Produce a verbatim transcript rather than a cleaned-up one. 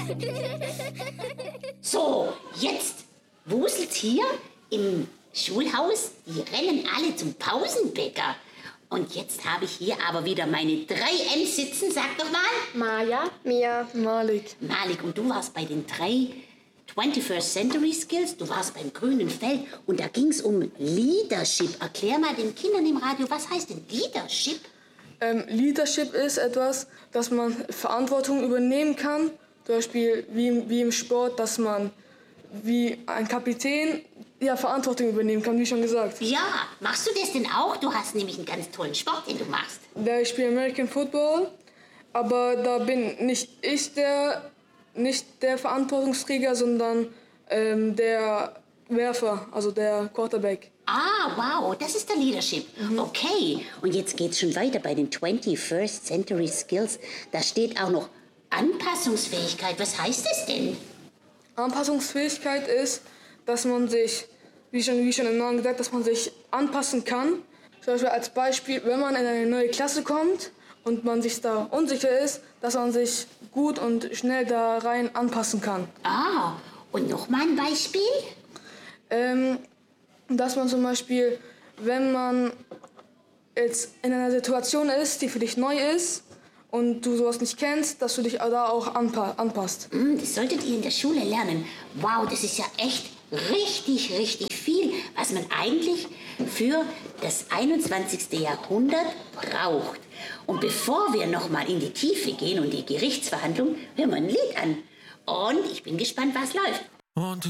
So, jetzt wuselt hier im Schulhaus, die rennen alle zum Pausenbäcker. Und jetzt habe ich hier aber wieder meine drei M sitzen. Sag doch mal. Maja, Mia, Malik. Malik, und du warst bei den drei twenty-first Century Skills. Du warst beim grünen Feld und da ging es um Leadership. Erklär mal den Kindern im Radio, was heißt denn Leadership? Ähm, Leadership ist etwas, dass man Verantwortung übernehmen kann. Zum Beispiel wie, wie im Sport, dass man wie ein Kapitän ja, Verantwortung übernehmen kann, wie schon gesagt. Ja, machst du das denn auch? Du hast nämlich einen ganz tollen Sport, den du machst. Ja, ich spiele American Football, aber da bin nicht ich der, nicht der Verantwortungsträger, sondern ähm, der Werfer, also der Quarterback. Ah, wow, das ist der Leadership. Mhm. Okay, und jetzt geht's schon weiter bei den twenty-first Century Skills. Da steht auch noch Anpassungsfähigkeit. Was heißt das denn? Anpassungsfähigkeit ist, dass man sich, wie schon, wie schon im Namen gesagt, dass man sich anpassen kann. Zum Beispiel als Beispiel, wenn man in eine neue Klasse kommt und man sich da unsicher ist, dass man sich gut und schnell da rein anpassen kann. Ah, und noch mal ein Beispiel? Ähm, dass man zum Beispiel, wenn man jetzt in einer Situation ist, die für dich neu ist und du sowas nicht kennst, dass du dich da auch anpa- anpasst. Mm, das solltet ihr in der Schule lernen. Wow, das ist ja echt richtig, richtig viel, was man eigentlich für das einundzwanzigste Jahrhundert braucht. Und bevor wir noch mal in die Tiefe gehen und die Gerichtsverhandlung, hören wir ein Lied an. Und ich bin gespannt, was läuft. Und